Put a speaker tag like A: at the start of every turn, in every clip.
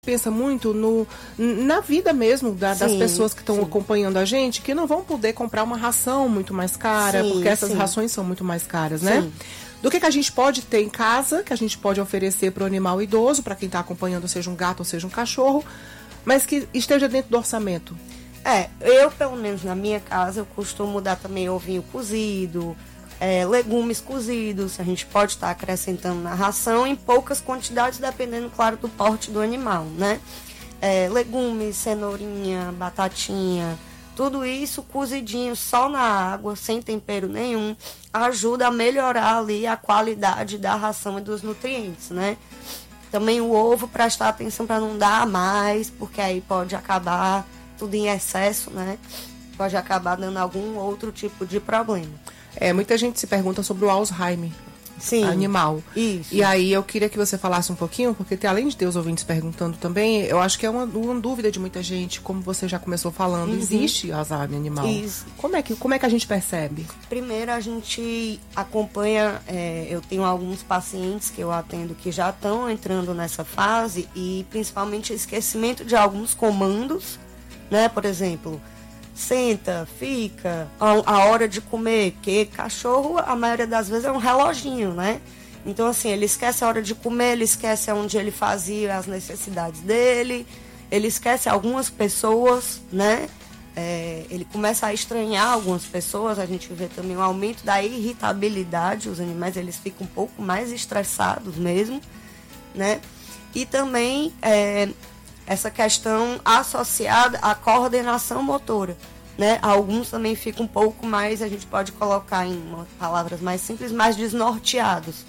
A: pensa muito na vida mesmo das pessoas que estão acompanhando a gente, que não vão poder comprar uma ração muito mais cara, porque essas rações são muito mais caras, né? Do que a gente pode ter em casa, que a gente pode oferecer para o animal idoso, para quem está acompanhando, seja um gato ou seja um cachorro, mas que esteja dentro do orçamento.
B: Eu, pelo menos na minha casa, eu costumo dar também ovinho cozido, legumes cozidos, a gente pode estar acrescentando na ração em poucas quantidades, dependendo, claro, do porte do animal, né? Legumes, cenourinha, batatinha, tudo isso cozidinho só na água, sem tempero nenhum, ajuda a melhorar ali a qualidade da ração e dos nutrientes, né? Também o ovo, prestar atenção para não dar mais, porque aí pode acabar tudo em excesso, né? Pode acabar dando algum outro tipo de problema.
A: Muita gente se pergunta sobre o Alzheimer animal.
B: Isso.
A: E aí eu queria que você falasse um pouquinho, porque além de ter os ouvintes perguntando também, eu acho que é uma dúvida de muita gente, como você já começou falando, existe Alzheimer animal.
B: Isso.
A: Como é que a gente percebe?
B: Primeiro a gente acompanha, eu tenho alguns pacientes que eu atendo que já estão entrando nessa fase e principalmente esquecimento de alguns comandos, né? Por exemplo, senta, fica, a hora de comer, porque cachorro, a maioria das vezes, é um reloginho, né? Então, assim, ele esquece a hora de comer, ele esquece onde ele fazia as necessidades dele, ele esquece algumas pessoas, né? Ele começa a estranhar algumas pessoas, a gente vê também um aumento da irritabilidade, os animais, eles ficam um pouco mais estressados mesmo, né? E também essa questão associada à coordenação motora, né? Alguns também ficam um pouco mais, a gente pode colocar em palavras mais simples, mais desnorteados.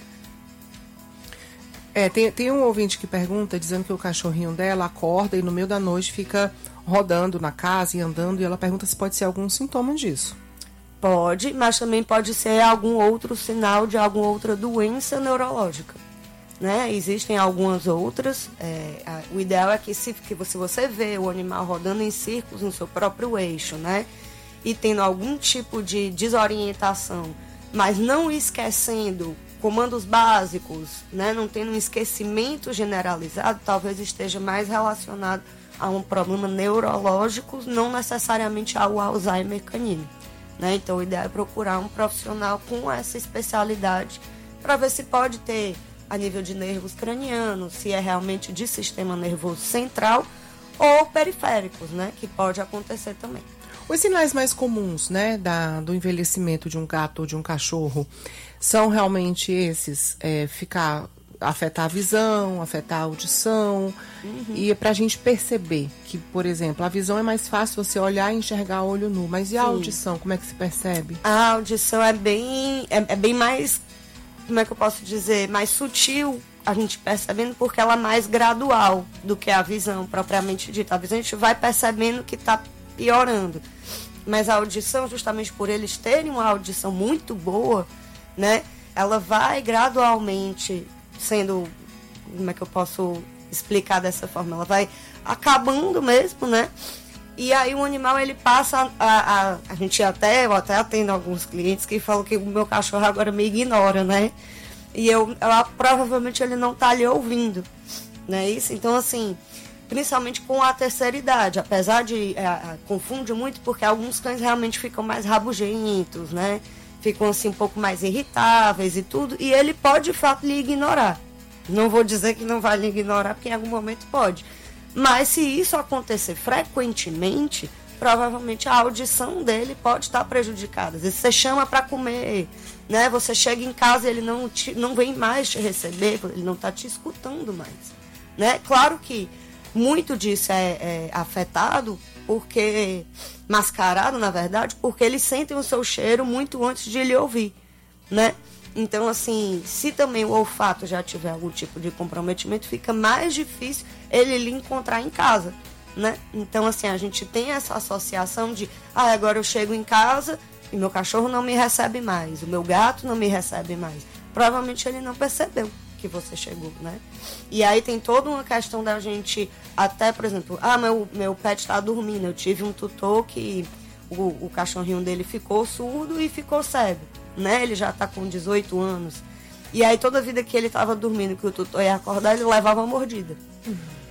A: Tem um ouvinte que pergunta, dizendo que o cachorrinho dela acorda e no meio da noite fica rodando na casa e andando, e ela pergunta se pode ser algum sintoma disso.
B: Pode, mas também pode ser algum outro sinal de alguma outra doença neurológica, né? Existem algumas outras. O ideal é que se você vê o animal rodando em círculos no seu próprio eixo, né? E tendo algum tipo de desorientação, mas não esquecendo comandos básicos, né? Não tendo um esquecimento generalizado, talvez esteja mais relacionado a um problema neurológico, não necessariamente ao Alzheimer canino, né? Então o ideal é procurar um profissional com essa especialidade para ver se pode ter a nível de nervos cranianos, se é realmente de sistema nervoso central ou periféricos, né? Que pode acontecer também.
A: Os sinais mais comuns, né, do envelhecimento de um gato ou de um cachorro são realmente esses, afetar a visão, afetar a audição, e para a gente perceber que, por exemplo, a visão é mais fácil você olhar e enxergar a olho nu, mas e a audição, como é que se percebe?
B: A audição é bem mais, como é que eu posso dizer, mais sutil, a gente percebendo, porque ela é mais gradual do que a visão propriamente dita. A visão a gente vai percebendo que está piorando, mas a audição, justamente por eles terem uma audição muito boa, né, ela vai gradualmente sendo, como é que eu posso explicar dessa forma, ela vai acabando mesmo, né? E aí o animal, ele passa a gente eu até atendo alguns clientes que falam que o meu cachorro agora me ignora, né? E provavelmente ele não tá ali ouvindo, né? Isso, então assim, principalmente com a terceira idade, apesar de confunde muito, porque alguns cães realmente ficam mais rabugentos, né? Ficam assim um pouco mais irritáveis e tudo, e ele pode de fato lhe ignorar. Não vou dizer que não vai lhe ignorar, porque em algum momento pode. Mas se isso acontecer frequentemente, provavelmente a audição dele pode estar prejudicada. Às vezes você chama para comer, né? Você chega em casa e ele não vem mais te receber, ele não está te escutando mais, né? Claro que muito disso é afetado, porque mascarado, na verdade, porque eles sentem o seu cheiro muito antes de lhe ouvir, né? Então, assim, se também o olfato já tiver algum tipo de comprometimento, fica mais difícil ele lhe encontrar em casa, né? Então, assim, a gente tem essa associação de, agora eu chego em casa e meu cachorro não me recebe mais, o meu gato não me recebe mais. Provavelmente ele não percebeu que você chegou, né? E aí tem toda uma questão da gente, até, por exemplo, meu pet está dormindo, eu tive um tutor que o cachorrinho dele ficou surdo e ficou cego, né? Ele já está com 18 anos. E aí toda vida que ele estava dormindo, que o tutor ia acordar, ele levava uma mordida.